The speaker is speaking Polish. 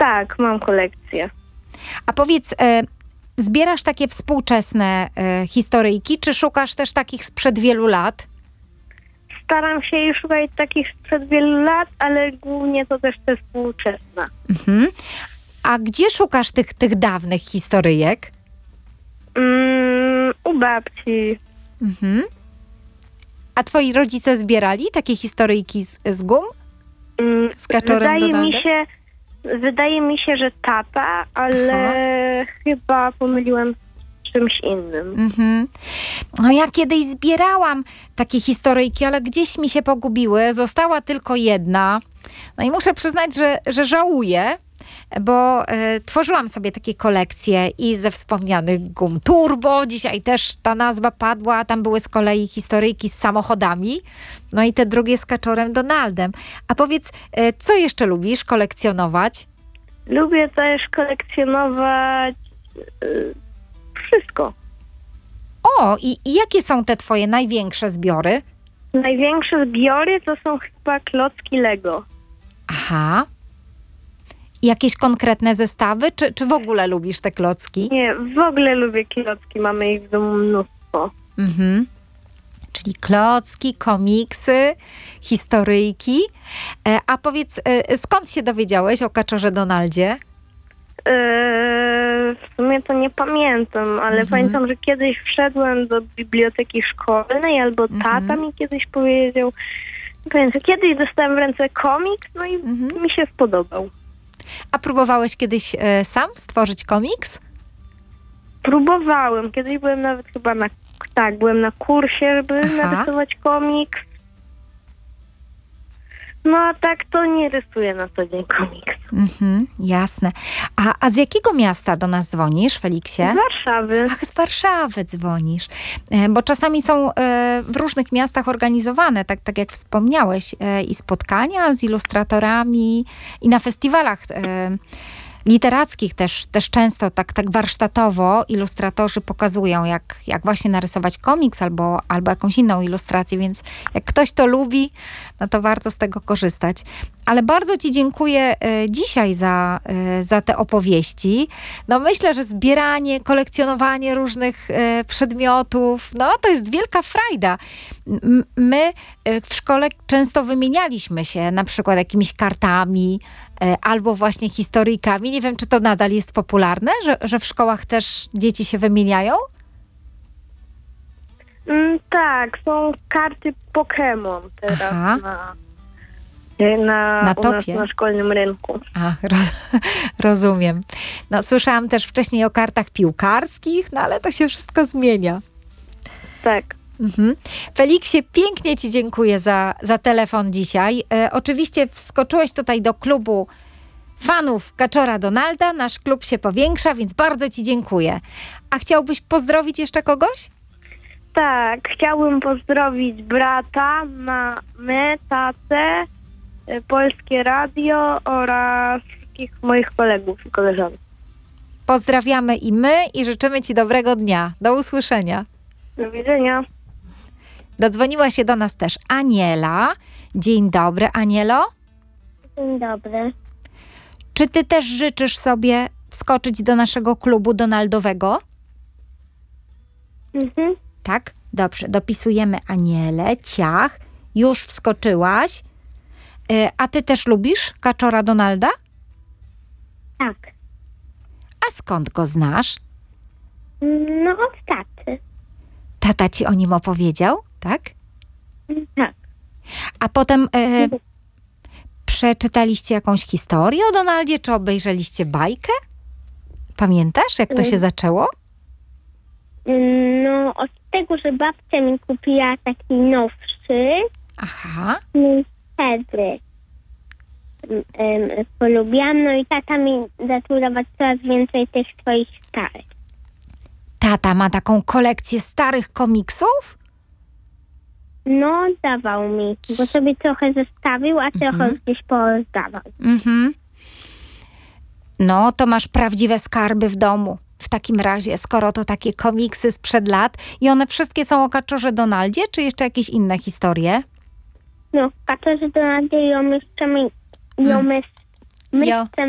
Tak, mam kolekcję. A powiedz, zbierasz takie współczesne historyjki, czy szukasz też takich sprzed wielu lat? Staram się już szukać takich sprzed wielu lat, ale głównie to też te współczesne. Mhm. A gdzie szukasz tych dawnych historyjek? U babci. Mhm. A twoi rodzice zbierali takie historyjki z gum? Z kaczorem Donaldem? Wydaje mi się, że tata, ale chyba pomyliłem z czymś innym. Mhm. No ja kiedyś zbierałam takie historyjki, ale gdzieś mi się pogubiły. Została tylko jedna. No i muszę przyznać, że żałuję, bo tworzyłam sobie takie kolekcje i ze wspomnianych gum Turbo. Dzisiaj też ta nazwa padła. Tam były z kolei historyjki z samochodami. No i te drugie z kaczorem Donaldem. A powiedz, co jeszcze lubisz kolekcjonować? Lubię też kolekcjonować wszystko. O, i jakie są te twoje największe zbiory? Największe zbiory to są chyba klocki Lego. Aha. Jakieś konkretne zestawy, czy w ogóle lubisz te klocki? Nie, w ogóle lubię klocki, mamy ich w domu mnóstwo. Mhm. Czyli klocki, komiksy, historyjki. A powiedz, skąd się dowiedziałeś o kaczorze Donaldzie? W sumie to nie pamiętam, ale pamiętam, że kiedyś wszedłem do biblioteki szkolnej, albo tata mi kiedyś powiedział. Pamiętam, kiedyś dostałem w ręce komiks, no i mi się spodobał. A próbowałeś kiedyś sam stworzyć komiks? Próbowałem. Kiedyś byłem nawet chyba byłem na kursie, żeby narysować komiks. No a tak to nie rysuję na co dzień komiks. Jasne. A z jakiego miasta do nas dzwonisz, Feliksie? Z Warszawy. Ach, z Warszawy dzwonisz. Bo czasami są w różnych miastach organizowane, tak jak wspomniałeś, i spotkania z ilustratorami, i na festiwalach literackich też często tak warsztatowo ilustratorzy pokazują, jak właśnie narysować komiks albo jakąś inną ilustrację, więc jak ktoś to lubi, no to warto z tego korzystać. Ale bardzo ci dziękuję dzisiaj za te opowieści. No myślę, że zbieranie, kolekcjonowanie różnych przedmiotów, no to jest wielka frajda. My w szkole często wymienialiśmy się na przykład jakimiś kartami, albo właśnie historyjkami. Nie wiem, czy to nadal jest popularne, że w szkołach też dzieci się wymieniają? Tak, są karty Pokémon teraz na topie. Na szkolnym rynku. Rozumiem. No, słyszałam też wcześniej o kartach piłkarskich, no ale to się wszystko zmienia. Tak. Feliksie, pięknie ci dziękuję za telefon dzisiaj. Oczywiście wskoczyłeś tutaj do klubu fanów kaczora Donalda. Nasz klub się powiększa, więc bardzo ci dziękuję. A chciałbyś pozdrowić jeszcze kogoś? Tak, chciałbym pozdrowić brata, mamę, tatę, Polskie Radio oraz wszystkich moich kolegów i koleżanek. Pozdrawiamy i my i życzymy ci dobrego dnia. Do usłyszenia. Do widzenia. Dodzwoniła się do nas też Aniela. Dzień dobry, Anielo. Dzień dobry. Czy ty też życzysz sobie wskoczyć do naszego klubu Donaldowego? Tak? Dobrze, dopisujemy Anielę, ciach. Już wskoczyłaś. A ty też lubisz kaczora Donalda? Tak. A skąd go znasz? No od taty. Tata ci o nim opowiedział, tak? Tak. A potem przeczytaliście jakąś historię o Donaldzie, czy obejrzeliście bajkę? Pamiętasz, jak to się zaczęło? No od tego, że babcia mi kupiła taki nowszy. Aha. I wtedy polubiłam, no i tata mi zaczął dawać coraz więcej tych swoich starych. Tata ma taką kolekcję starych komiksów? No, dawał mi, bo sobie trochę zostawił, a trochę gdzieś porozdawał. No, to masz prawdziwe skarby w domu. W takim razie, skoro to takie komiksy sprzed lat i one wszystkie są o kaczorze Donaldzie, czy jeszcze jakieś inne historie? No, kaczorze Donaldzie i o myszce